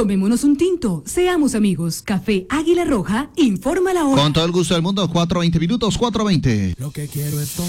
Tomémonos un tinto, seamos amigos. Café Águila Roja, informa la hora. Con todo el gusto del mundo, 4:20 minutos, 4:20. Lo que quiero es